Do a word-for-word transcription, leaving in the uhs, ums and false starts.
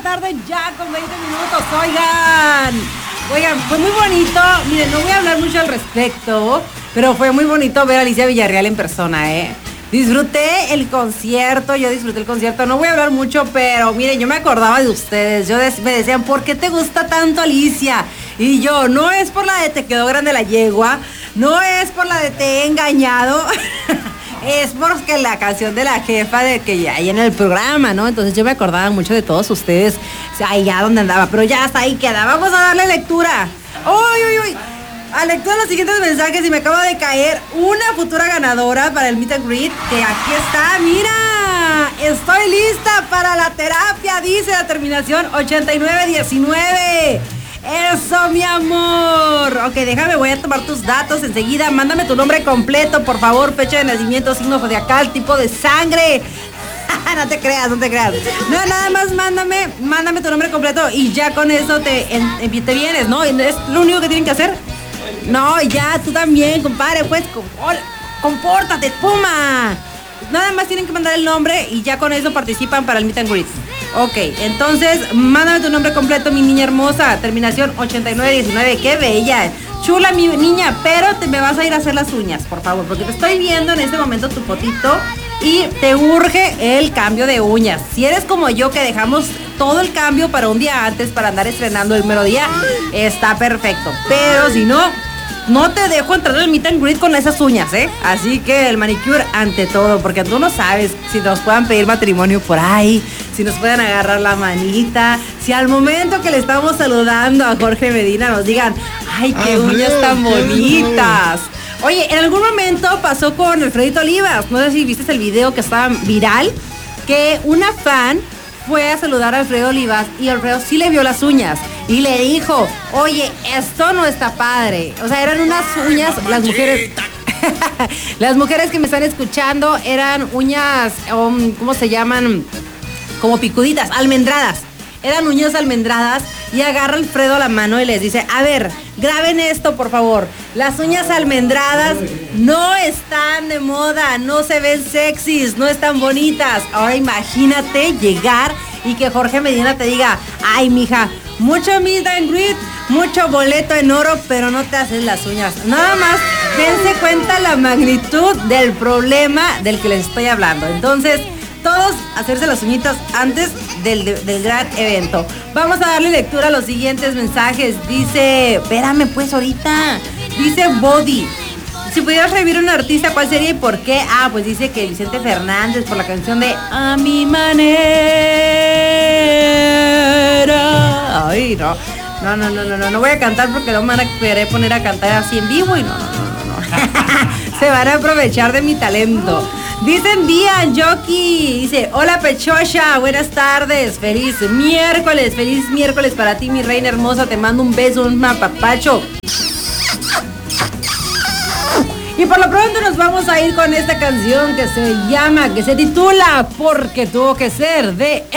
tarde ya con veinte minutos, oigan. Oigan, fue muy bonito. Miren, no voy a hablar mucho al respecto, pero fue muy bonito ver a Alicia Villarreal en persona, ¿eh? Disfruté el concierto, yo disfruté el concierto, no voy a hablar mucho, pero miren, yo me acordaba de ustedes, yo des- me decían, ¿por qué te gusta tanto Alicia? Y yo, no es por la de te quedó grande la yegua, no es por la de te he engañado, es porque la canción de la jefa de que ya hay en el programa, ¿no? Entonces yo me acordaba mucho de todos ustedes, allá donde andaba, pero ya hasta ahí queda, vamos a darle lectura. ¡Uy, uy, uy! A lectura los siguientes mensajes y me acaba de caer una futura ganadora para el Meet and Greet, que aquí está, mira, estoy lista para la terapia, dice la terminación ochenta y nueve diecinueve. Eso, mi amor. Ok, déjame, voy a tomar tus datos enseguida. Mándame tu nombre completo, por favor, fecha de nacimiento, signo zodiacal, tipo de sangre. No te creas, no te creas. No, nada más mándame, mándame tu nombre completo y ya con eso te, en, en- te vienes, ¿no? Es lo único que tienen que hacer. No, ya, tú también, compadre, pues, com- hola, compórtate, puma. Nada más tienen que mandar el nombre y ya con eso participan para el Meet and Greet. Ok, entonces, mándame tu nombre completo, mi niña hermosa. Terminación ochenta y nueve diecinueve, qué bella. Chula, mi niña, pero te me vas a ir a hacer las uñas, por favor, porque te estoy viendo en este momento tu fotito y te urge el cambio de uñas. Si eres como yo, que dejamos todo el cambio para un día antes, para andar estrenando el mero día, está perfecto. Pero si no, no te dejo entrar al Meet and Greet con esas uñas, ¿eh? Así que el manicure ante todo, porque tú no sabes si nos puedan pedir matrimonio por ahí, si nos puedan agarrar la manita, si al momento que le estamos saludando a Jorge Medina nos digan, ¡ay, qué Ah, uñas bien, tan qué bonitas! Oye, en algún momento pasó con Alfredito Olivas, no sé si viste el video que estaba viral, que una fan fue a saludar a Alfredo Olivas y Alfredo sí le vio las uñas y le dijo, oye, esto no está padre. O sea, eran unas uñas, las mujeres, las mujeres que me están escuchando, eran uñas, um, ¿cómo se llaman? Como picuditas, almendradas. Eran uñas almendradas y agarra Alfredo la mano y les dice, a ver, graben esto, por favor. Las uñas almendradas no están de moda, no se ven sexys, no están bonitas. Ahora imagínate llegar y que Jorge Medina te diga, ay, mija, mucho meet and greet, mucho boleto en oro, pero no te haces las uñas. Nada más dense cuenta la magnitud del problema del que les estoy hablando. Entonces, todos hacerse las uñitas antes del, del gran evento. Vamos a darle lectura a los siguientes mensajes. Dice, espérame pues ahorita. Dice Body, si pudieras revivir a un artista, ¿cuál sería y por qué? Ah, pues dice que Vicente Fernández por la canción de A mi manera. Ay, no. No, no, no, no, no, no voy a cantar porque no me van a querer poner a cantar así en vivo y no, no, no, no, no. Se van a aprovechar de mi talento. Dicen Dian Jockey, dice, hola Pechocha, buenas tardes, feliz miércoles, feliz miércoles para ti, mi reina hermosa, te mando un beso, un mapapacho. Y por lo pronto nos vamos a ir con esta canción que se llama, que se titula Porque tuvo que ser, de